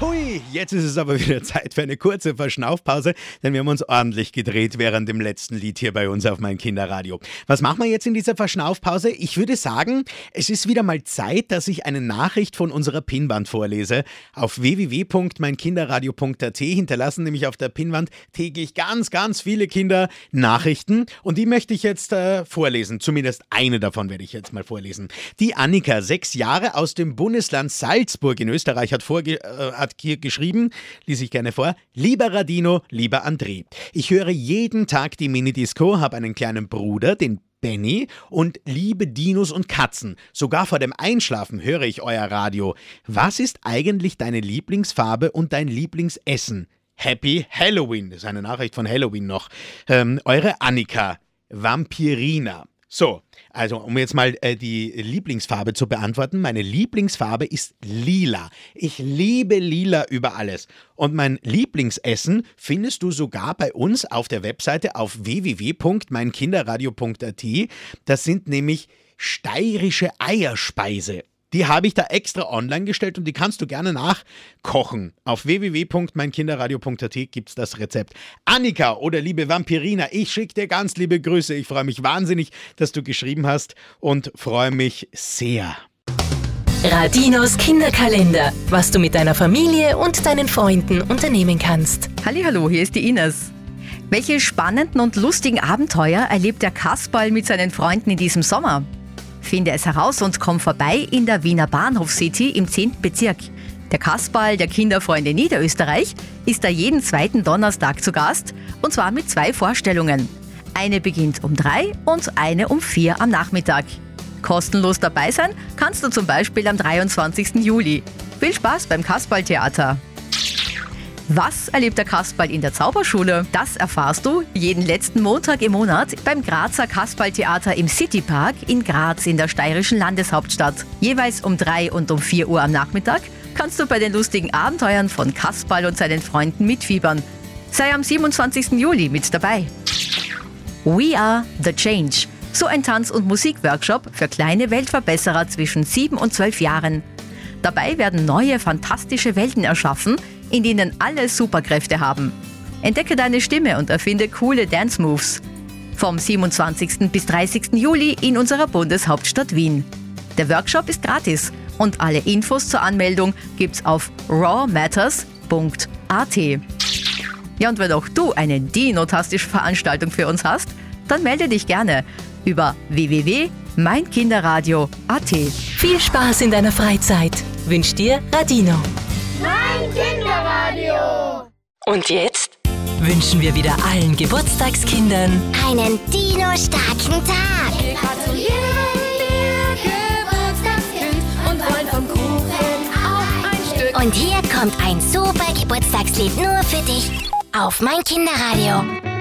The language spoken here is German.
Hui, jetzt ist es aber wieder Zeit für eine kurze Verschnaufpause, denn wir haben uns ordentlich gedreht während dem letzten Lied hier bei uns auf mein Kinderradio. Was machen wir jetzt in dieser Verschnaufpause? Ich würde sagen, es ist wieder mal Zeit, dass ich eine Nachricht von unserer Pinnwand vorlese. Auf www.meinkinderradio.at hinterlassen nämlich auf der Pinnwand täglich ganz, ganz viele Kinder Nachrichten und die möchte ich jetzt vorlesen. Zumindest eine davon werde ich jetzt mal vorlesen. Die Annika, 6 Jahre, aus dem Bundesland Salzburg in Österreich, hat hier geschrieben, lese ich gerne vor: Lieber Radino, lieber André, ich höre jeden Tag die Minidisco, habe einen kleinen Bruder, den Benny, und liebe Dinos und Katzen. Sogar vor dem Einschlafen höre ich euer Radio. Was ist eigentlich deine Lieblingsfarbe und dein Lieblingsessen? Happy Halloween. Das ist eine Nachricht von Halloween noch. Eure Annika, Vampirina. So, also um jetzt mal die Lieblingsfarbe zu beantworten. Meine Lieblingsfarbe ist lila. Ich liebe lila über alles. Und mein Lieblingsessen findest du sogar bei uns auf der Webseite auf www.meinkinderradio.at. Das sind nämlich steirische Eierspeise. Die habe ich da extra online gestellt und die kannst du gerne nachkochen. Auf www.meinkinderradio.at gibt es das Rezept. Annika oder liebe Vampirina, ich schicke dir ganz liebe Grüße. Ich freue mich wahnsinnig, dass du geschrieben hast und freue mich sehr. Radinos Kinderkalender. Was du mit deiner Familie und deinen Freunden unternehmen kannst. Hallihallo, hier ist die Ines. Welche spannenden und lustigen Abenteuer erlebt der Kasperl mit seinen Freunden in diesem Sommer? Finde es heraus und komm vorbei in der Wiener Bahnhof City im 10. Bezirk. Der Kasperl der Kinderfreunde Niederösterreich ist da jeden 2. Donnerstag zu Gast, und zwar mit 2 Vorstellungen. Eine beginnt um 3 und eine um 4 am Nachmittag. Kostenlos dabei sein kannst du zum Beispiel am 23. Juli. Viel Spaß beim Kasperltheater! Was erlebt der Kasperl in der Zauberschule? Das erfahrst du jeden letzten Montag im Monat beim Grazer Kasperltheater im Citypark in Graz in der steirischen Landeshauptstadt. Jeweils um 3 und um 4 Uhr am Nachmittag kannst du bei den lustigen Abenteuern von Kasperl und seinen Freunden mitfiebern. Sei am 27. Juli mit dabei. We Are The Change. So ein Tanz- und Musikworkshop für kleine Weltverbesserer zwischen 7 und 12 Jahren. Dabei werden neue, fantastische Welten erschaffen, in denen alle Superkräfte haben. Entdecke deine Stimme und erfinde coole Dance-Moves. Vom 27. bis 30. Juli in unserer Bundeshauptstadt Wien. Der Workshop ist gratis und alle Infos zur Anmeldung gibt's auf rawmatters.at. Ja, und wenn auch du eine dinotastische Veranstaltung für uns hast, dann melde dich gerne über www.meinkinderradio.at. Viel Spaß in deiner Freizeit. Wünscht dir Radino. Mein Kinderradio. Und jetzt wünschen wir wieder allen Geburtstagskindern Einen Dino-starken Tag. Wir gratulieren dir, Geburtstagskind, und wollen vom Kuchen auch ein Stück. Und hier kommt ein super Geburtstagslied nur für dich auf mein Kinderradio.